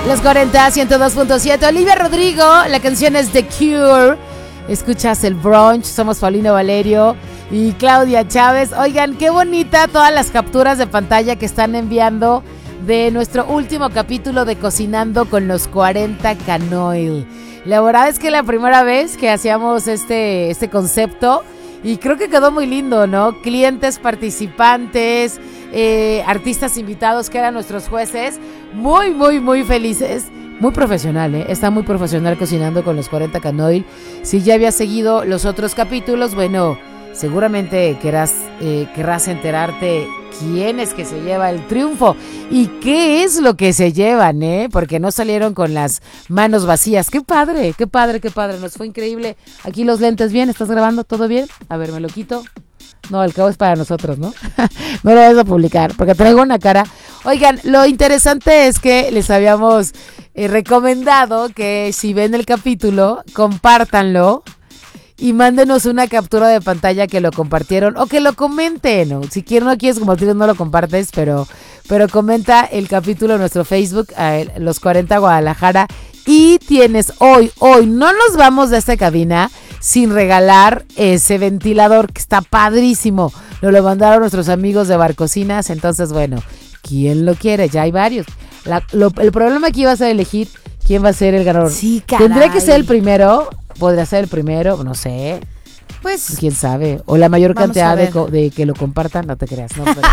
Los 40, 102.7. Olivia Rodrigo, la canción es The Cure. Escuchas el brunch. Somos Paulina Valerio y Claudia Chávez. Oigan, qué bonita todas las capturas de pantalla que están enviando de nuestro último capítulo de Cocinando con los 40 Canoil. La verdad es que la primera vez que hacíamos este concepto, y creo que quedó muy lindo, ¿no? Clientes participantes, artistas invitados que eran nuestros jueces, muy, muy, muy felices. Muy profesional, ¿eh? Está muy profesional Cocinando con los 40 Canoil. Si ya habías seguido los otros capítulos, bueno, seguramente querrás enterarte quién es que se lleva el triunfo y qué es lo que se llevan, porque no salieron con las manos vacías. Qué padre, qué padre, qué padre. Nos fue increíble. Aquí los lentes bien, ¿estás grabando? ¿Todo bien? A ver, me lo quito. No, el cabo es para nosotros, ¿no? No lo vas a publicar porque traigo una cara. Oigan, lo interesante es que les habíamos recomendado que si ven el capítulo, compártanlo y mándenos una captura de pantalla que lo compartieron o que lo comenten, ¿no? Si no quieres compartirlo, no lo compartes, pero comenta el capítulo en nuestro Facebook, Los 40 Guadalajara, y tienes hoy, no nos vamos de esta cabina sin regalar ese ventilador que está padrísimo. Nos lo mandaron nuestros amigos de Barcocinas, entonces bueno, ¿quién lo quiere? Ya hay varios. El problema aquí va a ser elegir quién va a ser el ganador. Sí, caray. ¿Tendría que ser el primero? ¿Podría ser el primero? No sé. Pues quién sabe. O la mayor cantidad de que lo compartan, no te creas. No, pero...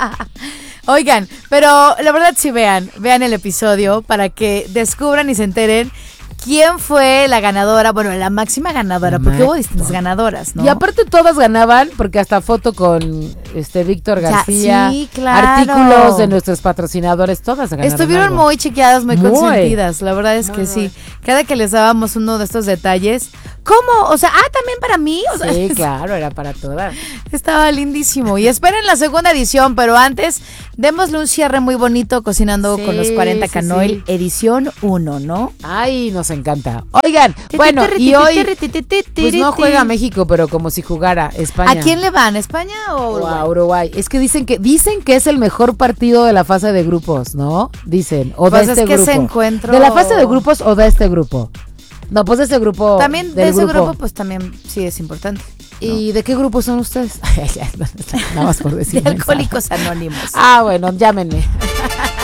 Oigan, pero la verdad sí vean el episodio para que descubran y se enteren quién fue la ganadora, bueno, la máxima ganadora, porque hubo distintas ganadoras, ¿no? Y aparte todas ganaban, porque hasta foto con Víctor García, sí, claro. Artículos de nuestros patrocinadores, todas ganaron. Estuvieron algo. muy chequeadas, muy consentidas, la verdad es que sí. Cada que les dábamos uno de estos detalles, ¿cómo? O sea, también para mí. O sea, sí, claro, era para todas. Estaba lindísimo. Y esperen la segunda edición, pero antes, démosle un cierre muy bonito Cocinando con los 40 Canoil, edición 1, ¿no? Ay, nos encanta. Oigan, bueno, y hoy pues no juega México, pero como si jugara España. ¿A quién le van? ¿España o Uruguay? A Uruguay. Es que dicen que es el mejor partido de la fase de grupos, ¿no? Dicen, o pues de este es que grupo. ese encuentro... ¿De la fase de grupos o de este grupo? No, pues de ese grupo. También de ese grupo, pues también sí es importante. ¿Y de qué grupo son ustedes? Nada más por decir. De Alcohólicos Anónimos. Bueno, llámenme.